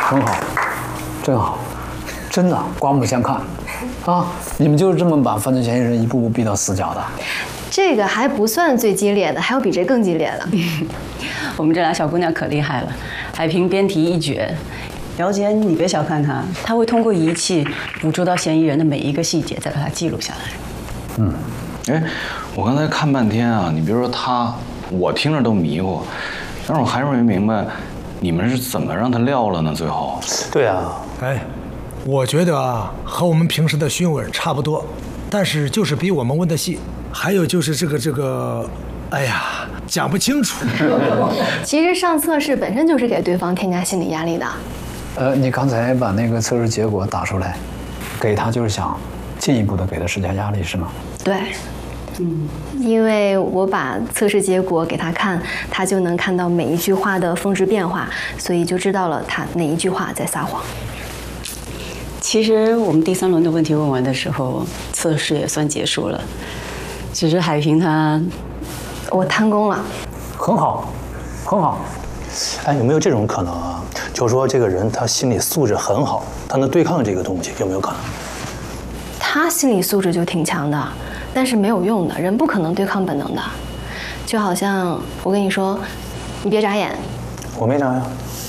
很好，真好，真的刮目相看，啊！你们就是这么把犯罪嫌疑人一步步逼到死角的。 这个还不算最激烈的，还有比这更激烈的。 我们这俩小姑娘可厉害了，还凭编题一绝。姚姐，你别小看她，她会通过仪器捕捉到嫌疑人的每一个细节，再把它记录下来。 哎，我刚才看半天啊，你别说他，我听着都迷糊，但是我还是没明白，你们是怎么让他撂了呢？最后， 对啊， 哎，我觉得啊，和我们平时的讯问差不多，但是就是比我们问的细，还有就是这个，哎呀，讲不清楚。 其实上测试本身就是给对方添加心理压力的。 你刚才把那个测试结果打出来，给他就是想进一步的给他施加压力，是吗？ 对，因为我把测试结果给他看，他就能看到每一句话的峰值变化，所以就知道了他哪一句话在撒谎。 其实我们第3轮的问题问完的时候，测试也算结束了，只是海平她， 我贪功了。 很好，很好。 哎，有没有这种可能啊？就是说这个人他心理素质很好，他能对抗这个东西，有没有可能？ 他心理素质就挺强的，但是没有用的，人不可能对抗本能的。就好像我跟你说，你别眨眼。 我没眨呀，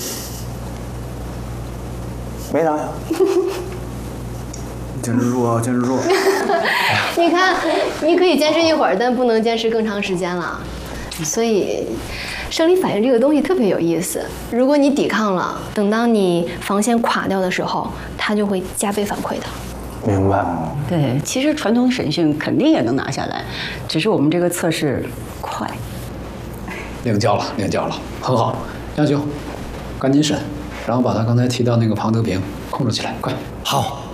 没眨呀。 坚持住啊，坚持住！ 你看，你可以坚持一会儿，但不能坚持更长时间了。所以，生理反应这个东西特别有意思。如果你抵抗了，等到你防线垮掉的时候，它就会加倍反馈的。 明白。 对，其实传统审讯肯定也能拿下来，只是我们这个测试快。 领教了，领教了，很好。杨修，赶紧审，然后把他刚才提到那个庞德平控制起来，快！ 好。